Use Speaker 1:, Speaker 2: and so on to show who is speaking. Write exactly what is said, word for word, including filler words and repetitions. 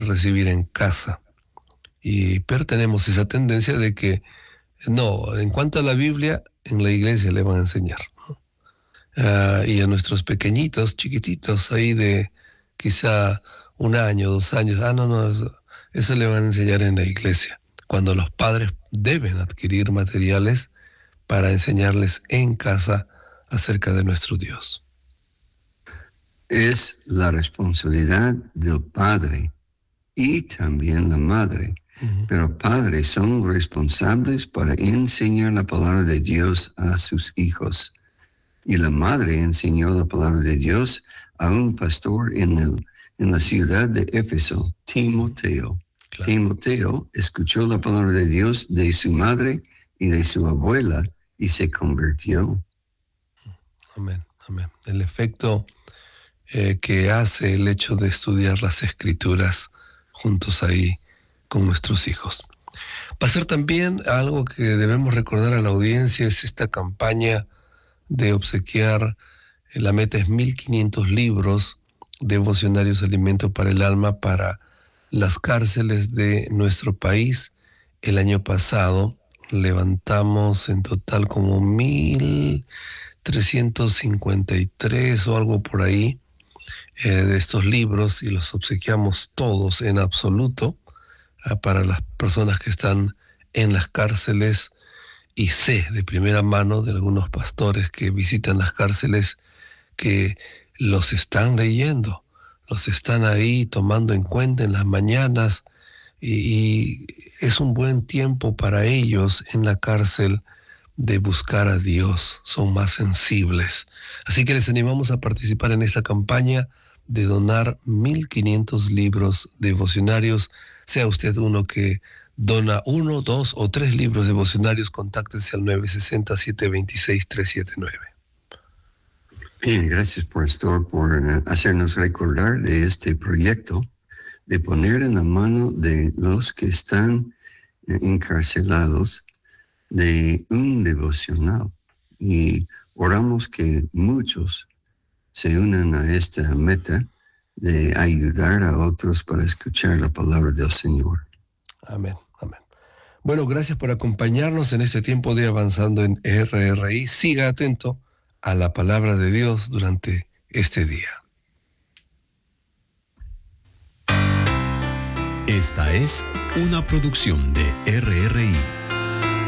Speaker 1: recibir en casa. Y, pero tenemos esa tendencia de que, no, en cuanto a la Biblia, en la iglesia le van a enseñar, ¿no? Uh, y a nuestros pequeñitos, chiquititos, ahí de quizá un año, dos años, ah, no, no, eso, eso le van a enseñar en la iglesia, cuando los padres deben adquirir materiales para enseñarles en casa acerca de nuestro Dios.
Speaker 2: Es la responsabilidad del padre y también la madre. Uh-huh. Pero padres son responsables para enseñar la palabra de Dios a sus hijos. Y la madre enseñó la palabra de Dios a un pastor en, el, en la ciudad de Éfeso, Timoteo. Claro. Timoteo escuchó la palabra de Dios de su madre y de su abuela y se convirtió.
Speaker 1: Amén, amén. El efecto eh, que hace el hecho de estudiar las Escrituras juntos ahí con nuestros hijos. Va a ser también algo que debemos recordar a la audiencia, es esta campaña de obsequiar, la meta es mil quinientos libros devocionarios Alimento para el Alma para las cárceles de nuestro país. El año pasado levantamos en total como mil trescientos cincuenta y tres o algo por ahí eh, de estos libros y los obsequiamos todos en absoluto eh, para las personas que están en las cárceles. Y sé de primera mano de algunos pastores que visitan las cárceles que los están leyendo, los están ahí tomando en cuenta en las mañanas y, y es un buen tiempo para ellos en la cárcel de buscar a Dios, son más sensibles. Así que les animamos a participar en esta campaña de donar mil quinientos libros devocionarios, sea usted uno que dona uno, dos o tres libros devocionarios, contáctense al nueve seis cero, siete dos seis, tres siete nueve.
Speaker 2: Bien, gracias, Pastor, por hacernos recordar de este proyecto de poner en la mano de los que están encarcelados de un devocional. Y oramos que muchos se unan a esta meta de ayudar a otros para escuchar la palabra del Señor.
Speaker 1: Amén. Amén. Bueno, gracias por acompañarnos en este tiempo de Avanzando en R R I. Siga atento a la palabra de Dios durante este día.
Speaker 3: Esta es una producción de R R I.